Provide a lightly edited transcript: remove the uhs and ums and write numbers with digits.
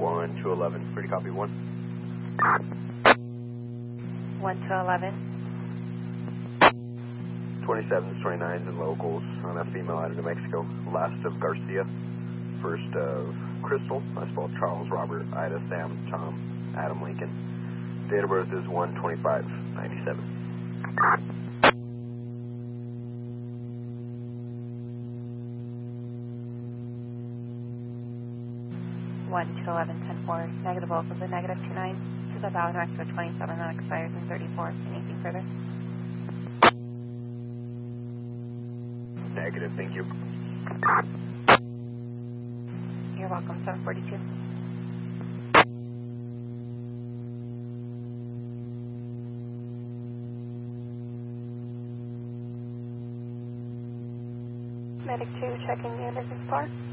1 to 11, free to copy 1. 1 to 11. 27s, 29s, and locals on a female out of New Mexico. Last of Garcia. First of Crystal. I spelled Charles, Robert, Ida, Sam, Tom, Adam, Lincoln. Date of birth is 1/25/97. 1 to 11-10-4. Negative locals and negative 29. To the Valley New Mexico 27 that expires in 34. Anything further? Negative, thank you. You're welcome, 742. Medic 2 checking the Anderson Star.